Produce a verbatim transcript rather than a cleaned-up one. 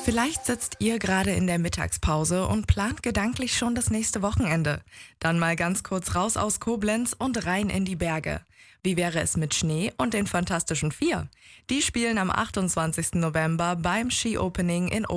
Vielleicht sitzt ihr gerade in der Mittagspause und plant gedanklich schon das nächste Wochenende. Dann mal ganz kurz raus aus Koblenz und rein in die Berge. Wie wäre es mit Schnee und den Fantastischen Vier? Die spielen am achtundzwanzigsten November beim Ski-Opening in